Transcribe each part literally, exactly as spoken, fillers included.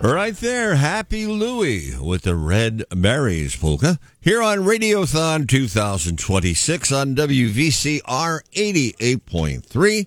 Right there, Happy Louie with the Red Berries polka here on Radiothon twenty twenty-six on W V C R eighty-eight point three.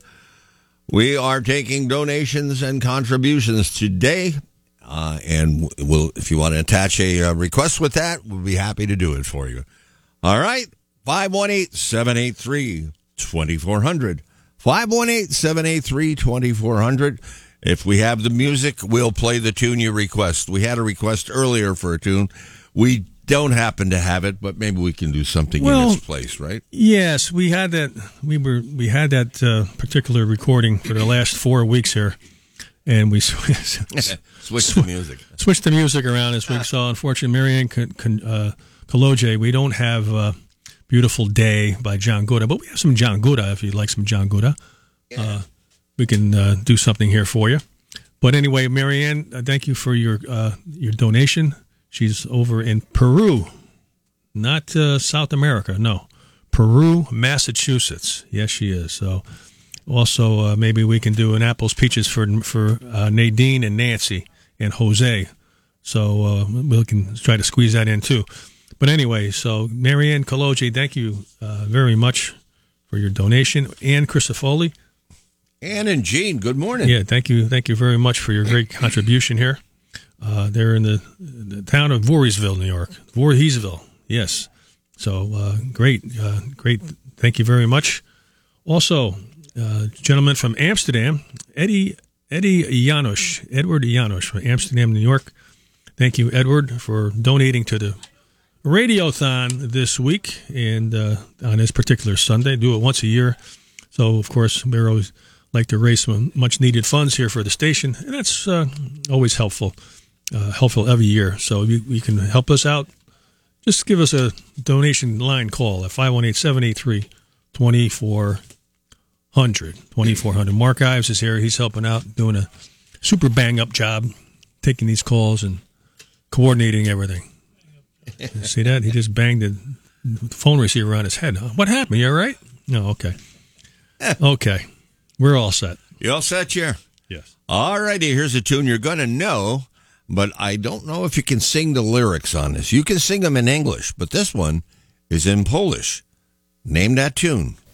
We are taking donations and contributions today, uh, and we'll, if you want to attach a uh, request with that, we'll be happy to do it for you. All right, five one eight, seven eight three, two four zero zero. five one eight, seven eight three, two four zero zero. If we have the music, we'll play the tune you request. We had a request earlier for a tune. We don't happen to have it, but maybe we can do something well, in its place, right? Yes, we had that. We were we had that uh, particular recording for the last four weeks here, and we switched switched the music. Switched the music around this week. So unfortunately, Marianne uh, Kaloje, we don't have uh, "Beautiful Day" by John Gouda, but we have some John Gouda. If you'd like some John Gouda. Yeah. Uh, We can uh, do something here for you. But anyway, Marianne, uh, thank you for your uh, your donation. She's over in Peru, not uh, South America, no. Peru, Massachusetts. Yes, she is. So also uh, maybe we can do an apples, peaches for for uh, Nadine and Nancy and Jose. So uh, we can try to squeeze that in too. But anyway, so Marianne Kaloji, thank you uh, very much for your donation. Ann Christofoli. Ann and Jean, good morning. Yeah, thank you, thank you very much for your great contribution here. Uh, they're in the, the town of Voorheesville, New York. Voorheesville, yes. So uh, great, uh, great. Thank you very much. Also, uh, gentleman from Amsterdam, Eddie Eddie Janusz, Edward Janusz from Amsterdam, New York. Thank you, Edward, for donating to the Radiothon this week and uh, on this particular Sunday. Do it once a year. So, of course, we're always like to raise some much-needed funds here for the station, and that's uh, always helpful, uh, helpful every year. So you, you can help us out. Just give us a donation line call at five one eight, seven eight three, two four zero zero. twenty-four hundred. Mark Ives is here. He's helping out, doing a super bang-up job, taking these calls and coordinating everything. You see that? He just banged the phone receiver on his head. What happened? You all right? No, okay. Okay. We're all set. You all set, Chair? Yes. All righty. Here's a tune you're going to know, but I don't know if you can sing the lyrics on this. You can sing them in English, but this one is in Polish. Name that tune.